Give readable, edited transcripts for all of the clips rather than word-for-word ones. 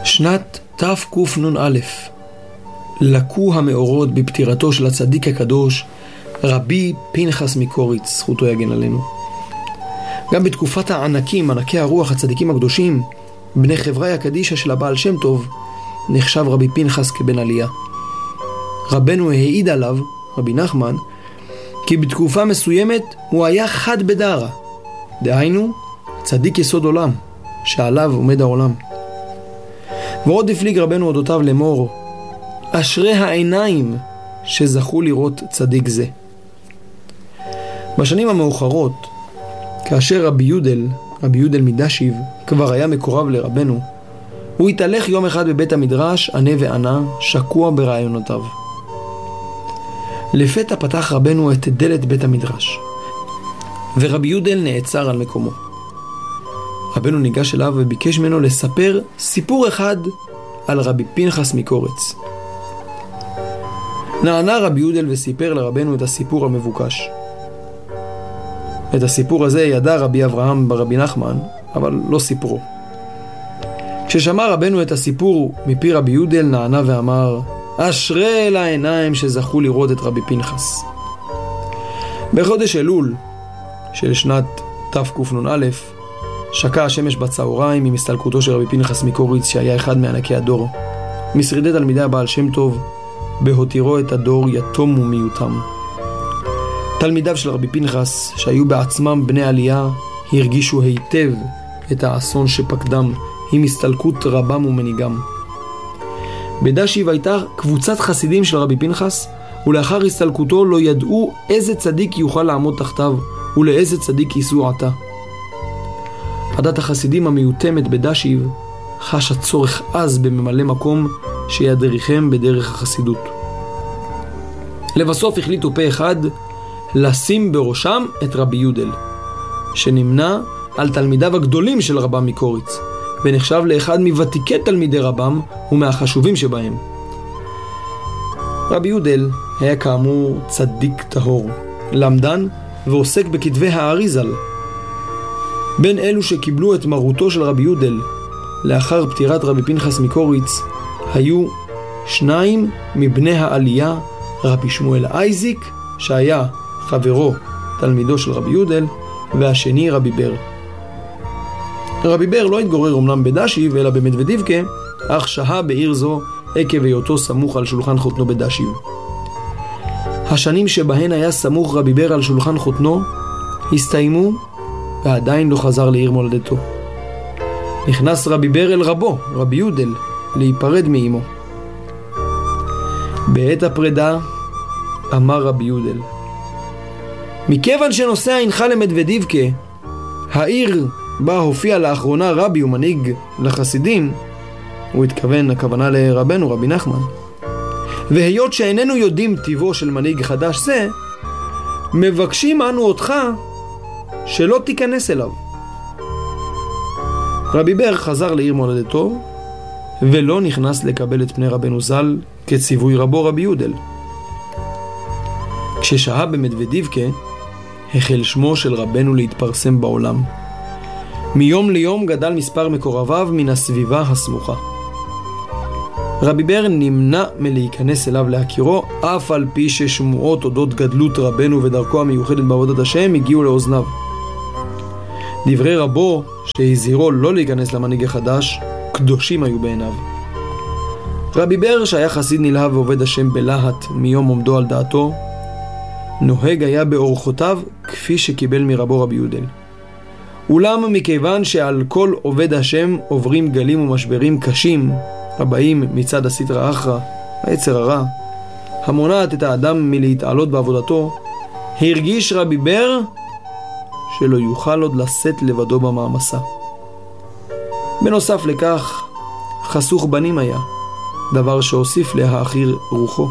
שנת תקנ"א לקו המאורות בפטירתו של הצדיק הקדוש רבי פנחס מקוריץ, זכותו יגן עלינו. גם בתקופת הענקים, ענקי הרוח, הצדיקים הקדושים, בני חבריה קדישה של הבעל שם טוב, נחשב רבי פנחס כבן עלייה. רבנו העיד עליו, רבי נחמן, כי בתקופה מסוימת הוא היה חד בדרה, דהיינו צדיק יסוד עולם, שעליו עומד העולם. ועוד הפליג רבנו אודותיו לאמור, אשרי העיניים שזכו לראות צדיק זה. בשנים המאוחרות, כאשר רבי יודל מדשיב כבר היה מקורב לרבנו, הוא התהלך יום אחד בבית המדרש ענה וענה, שקוע ברעיונותיו. לפתע פתח רבנו את דלת בית המדרש, ורבי יודל נעצר על מקומו. רבנו ניגש אליו וביקש ממנו לספר סיפור אחד על רבי פנחס מקוריץ. נענה רבי יודל וסיפר לרבנו את הסיפור המבוקש. את הסיפור הזה ידע רבי אברהם ברבי נחמן, אבל לא סיפרו. כששמע רבנו את הסיפור מפי רבי יודל, נענה ואמר, אשרי לעיניים שזכו לראות את רבי פנחס. בחודש אלול של שנת תקנ"א שקע השמש בצהריים עם הסתלקותו של רבי פנחס מקוריץ, שהיה אחד מענקי הדור, משרידי תלמידי הבעל שם טוב, בהותירו את הדור יתום ומיותם. תלמידיו של רבי פנחס, שהיו בעצמם בני עלייה, הרגישו היטב את האסון שפקדם עם הסתלקות רבם ומנהיגם. בדשיב הייתה קבוצת חסידים של רבי פנחס, ולאחר הסתלקותו לא ידעו איזה צדיק יוכל לעמוד תחתיו ולאיזה צדיק ייסעו עתה. עדת החסידים המיותמת בדשיב חשה צורך עז בממלא מקום שידריכם בדרך החסידות. לבסוף החליטו פה אחד לשים בראשם את רבי יודל, שנמנה על תלמידיו הגדולים של רבם מקוריץ, ונחשב לאחד מוותיקי תלמידי רבם ומהחשובים שבהם. רבי יודל היה כאמור צדיק טהור, למדן ועוסק בכתבי האריזל. בין אלו שקיבלו את מרותו של רבי יודל לאחר פטירת רבי פנחס מקוריץ היו שניים מבני העלייה, רבי שמואל אייזיק שהיה חברו תלמידו של רבי יודל, והשני רבי בר. רבי בר לא התגורר אמנם בדשיב אלא במדוודיבקה, אך שהה בעיר זו עקב היותו סמוך על שולחן חותנו בדשיב. השנים שבהן היה סמוך רבי בר על שולחן חותנו הסתיימו ועדיין לא חזר לעיר מולדתו. נכנס רבי בר אל רבו, רבי יודל, להיפרד מאמו. בעת הפרידה אמר רבי יודל, מכיוון שנוסע אינך למדוודיבקה, העיר בה הופיע לאחרונה רבי ומנהיג לחסידים, הוא התכוון, הכוונה לרבנו רבי נחמן, והיות שאיננו יודעים טיבו של מנהיג חדש זה, מבקשים אנו אותך שלא תיכנס אליו. רבי בר חזר לעיר מולדתו ולא נכנס לקבל את פני רבנו ז"ל כציווי רבו רבי יודל. כששהה במדוודיבקה החל שמו של רבנו להתפרסם בעולם. מיום ליום גדל מספר מקורביו מן הסביבה הסמוכה. רבי בר נמנע מלהיכנס אליו להכירו, אף על פי ששמועות אודות גדלות רבנו ודרכו המיוחדת בעבודת השם הגיעו לאוזניו. דברי רבו שהזהירו לא להיכנס למנהיג החדש קדושים היו בעיניו. רבי בר שהיה חסיד נלהב ועובד השם בלהט מיום עומדו על דעתו, נוהג היה באורחותיו כפי שקיבל מרבו רבי יודל. אולם מכיוון שעל כל עובד השם עוברים גלים ומשברים קשים הבאים מצד הסטרא אחרא, היצר הרע, המונעת את האדם מלהתעלות בעבודתו, הרגיש רבי בר שלא יוכל עוד לשאת לבדו במעמסה. בנוסף לכך, חסוך בנים היה, דבר שהוסיף להעכיר רוחו.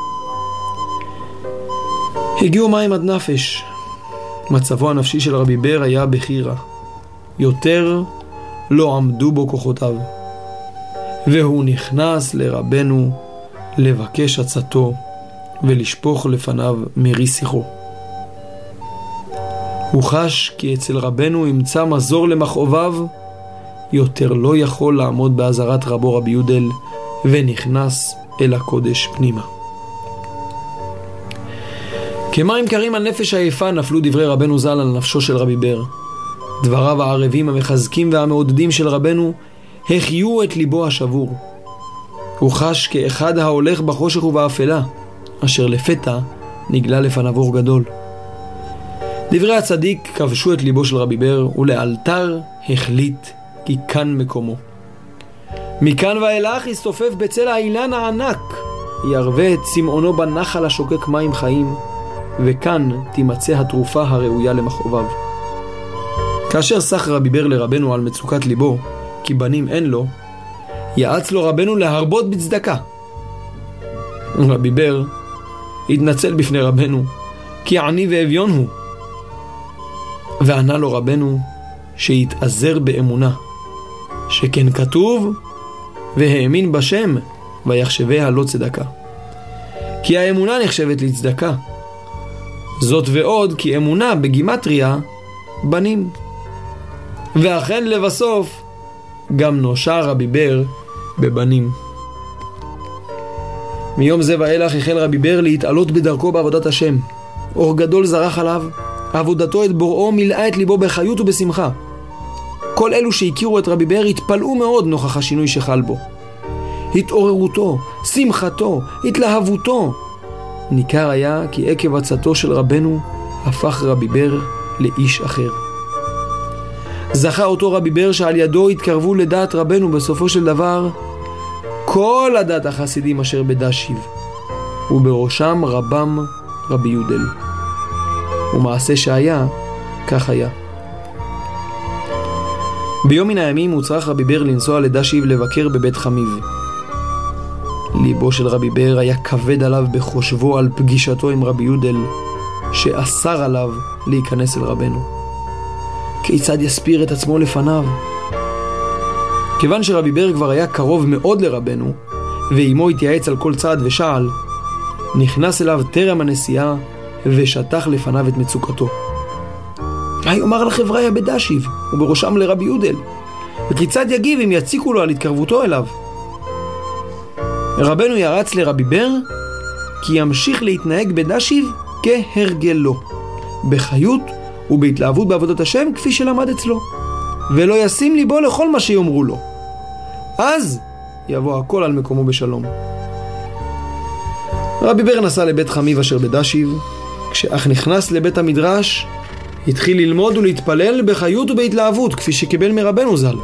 הגיעו מים עד נפש. מצבו הנפשי של רבי בר היה בחירה. יותר לא עמדו בו כוחותיו. והוא נכנס לרבנו לבקש עצתו ולשפוך לפניו מרי שיחו. הוא חש כי אצל רבנו ימצא מזור למכאוביו, יותר לא יכול לעמוד בעזרת רבו רבי יודל, ונכנס אל הקודש פנימה. כמים קרים על נפש עייפה נפלו דברי רבנו ז"ל על נפשו של רבי בר. דבריו הערבים המחזקים והמעודדים של רבנו החיו את ליבו השבור. הוא חש כאחד ההולך בחושך ובאפלה, אשר לפתע נגלה לפניו אור גדול. דברי הצדיק כבשו את ליבו של רבי בר, ולאלתר החליט כי כאן מקומו. מכאן ואילך יסתופף בצל האילן הענק, ירווה את צמאונו בנחל השוקק מים חיים, וכאן תימצא התרופה הראויה למכאוביו. כאשר סח רבי בר לרבנו על מצוקת ליבו, כי בנים אין לו, יעץ לו רבנו להרבות בצדקה. רבי בר התנצל בפני רבנו, כי עני ואביון הוא. וענה לו רבנו שיתעזר באמונה, שכן כתוב, והאמין בשם ויחשביה לא צדקה. כי האמונה נחשבת לצדקה. זאת ועוד כי אמונה בגימטריה בנים. ואכן לבסוף גם נושע רבי בר בבנים. מיום זה ואילך החל רבי בר להתעלות בדרכו בעבודת השם. אור גדול זרח עליו, עבודתו את בוראו מילאה את ליבו בחיות ובשמחה. כל אלו שהכירו את רבי בר התפלאו מאוד נוכח השינוי שחל בו. התעוררותו, שמחתו, התלהבותו. ניכר היה כי עקב עצתו של רבנו הפך רבי בר לאיש אחר. זכה אותו רבי בר שעל ידו התקרבו לדעת רבנו בסופו של דבר כל הדת החסידים אשר בדשיב, ובראשם רבם רבי יודל. ומעשה שהיה, כך היה. ביום מן הימים הוצרך רבי בר לנסוע לדשיב לבקר בבית חמיב. ליבו של רבי בר היה כבד עליו בחושבו על פגישתו עם רבי יודל, שאסר עליו להיכנס אל רבנו. כיצד יספיר את עצמו לפניו? כיוון שרבי בר כבר היה קרוב מאוד לרבנו, ואימו התייעץ על כל צעד ושעל, נכנס אליו טרם הנסיעה ושטח לפניו את מצוקתו. מה יאמר לחבריה בדשיב, ובראשם לרבי יודל? וכיצד יגיב אם יציקו לו על התקרבותו אליו? רבנו ירץ לרבי בר כי ימשיך להתנהג בדשיב כהרגלו, בחיות ובהתלהבות בעבודת השם כפי שלמד אצלו, ולא ישים ליבו לכל מה שיאמרו לו. אז יבוא הכל על מקומו בשלום. רבי בר נסע לבית חמיב אשר בדשיב. כשאך נכנס לבית המדרש התחיל ללמוד ולהתפלל בחיות ובהתלהבות כפי שקיבל מרבנו ז"ל.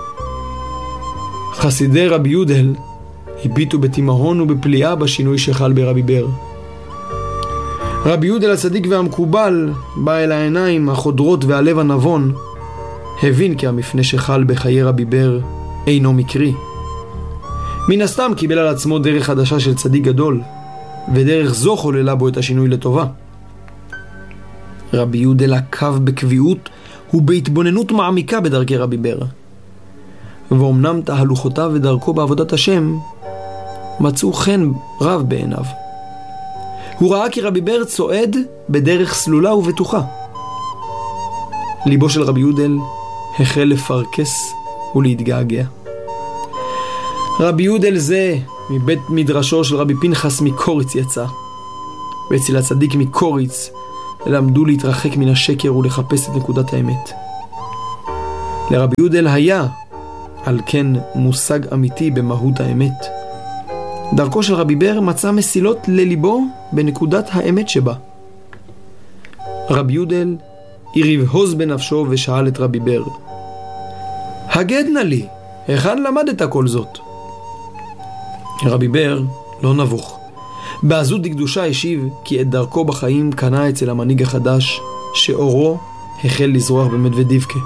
חסידי רבי יודל הביטו בתימהון ובפליאה בשינוי שחל ברבי בר. רבי יודל הצדיק והמקובל בא אל העיניים החודרות והלב הנבון, הבין כי המפנה שחל בחיי רבי בר אינו מקרי. מן הסתם קיבל על עצמו דרך חדשה של צדיק גדול, ודרך זו חוללה בו את השינוי לטובה. רבי יודל עקב בקביעות ובהתבוננות מעמיקה בדרכי רבי בר, ואומנם תהלוכותיו ודרכו בעבודת השם מצאו חן רב בעיניו. הוא ראה כי רבי בר צועד בדרך סלולה ובטוחה. ליבו של רבי יודל החל לפרקס ולהתגעגע. רבי יודל זה מבית מדרשו של רבי פנחס מקוריץ יצא, ואצל הצדיק מקוריץ למדו להתרחק מן השקר ולחפש את נקודת האמת. לרבי יודל היה על כן מושג אמיתי במהות האמת. דרכו של רבי בר מצא מסילות לליבו בנקודת האמת שבה. רבי יודל הריב הוז בנפשו ושאל את רבי בר, הגד נא לי, היכן למדת כל זאת? רבי בר לא נבוך. בעזות דקדושה השיב כי את דרכו בחיים קנה אצל המנהיג החדש שאורו החל לזרוח במדוודיבקה.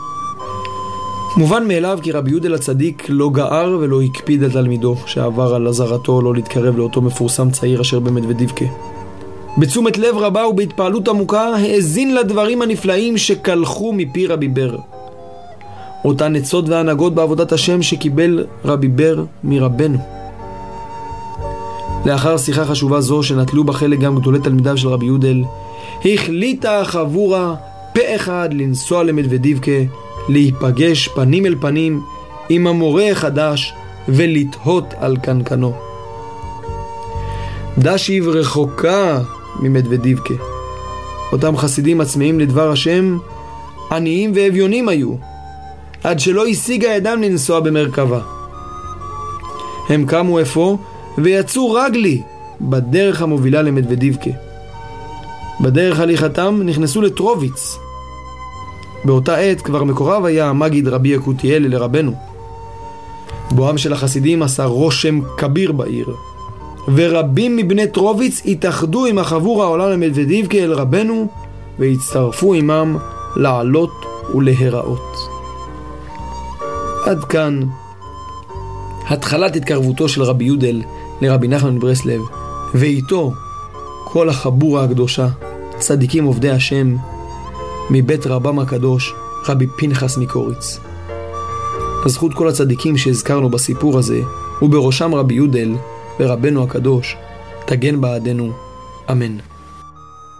מובן מאליו כי רבי יודל הצדיק לא גער ולא הקפיד על תלמידו שעבר על עזרתו לא להתקרב לאותו מפורסם צעיר אשר במדוודיבקה. בתשומת לב רבה ובהתפעלות עמוקה האזין לדברים הנפלאים שקלחו מפי רבי בר. אותן עצות והנהגות בעבודת השם שקיבל רבי בר מרבנו. לאחר שיחה חשובה זו שנטלו בה חלק גם גדולי תלמידיו של רבי יודל, החליטה החבורה פה אחד לנסוע למדוודיבקה להיפגש פנים אל פנים עם המורה החדש ולתהות על קנקנו. דשיב רחוקה ממדוודיבקה. אותם חסידים עצמאים לדבר השם, עניים ואביונים היו, עד שלא השיגה ידם לנסוע במרכבה. הם קמו אפוא ויצאו רגלי בדרך המובילה למדוודיבקה. בדרך הליכתם נכנסו לטרוביץ. באותה עת כבר מקורב היה המגיד רבי יקותיאל לרבנו. בואם של החסידים עשה רושם כביר בעיר, ורבים מבני טרוביץ התאחדו עם החבור העולה למדוודיבקה אל רבנו, והצטרפו עמם לעלות ולהיראות. עד כאן התחלת התקרבותו של רבי יודל לרבי נחמן מברסלב, ואיתו כל החבורה הקדושה, צדיקים עובדי השם, מבית רבם הקדוש, רבי פנחס מקוריץ. לזכות כל הצדיקים שהזכרנו בסיפור הזה, ובראשם רבי יודל ורבנו הקדוש, תגן בעדנו. אמן.